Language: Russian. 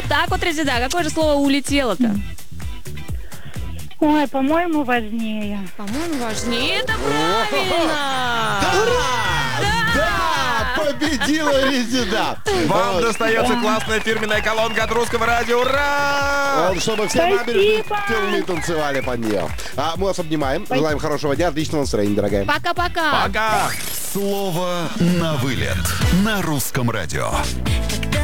Вот так вот, Резида. Какое же слово улетело-то? Ой, по-моему, важнее. По-моему, важнее. Это правильно! Да! Победила Резида! Вам достается классная фирменная колонка от Русского радио. Ура! Чтобы все набережные Перми танцевали под нее. Мы вас обнимаем. Желаем хорошего дня, отличного настроения, дорогая. Пока-пока. Пока! Слово на вылет на Русском радио.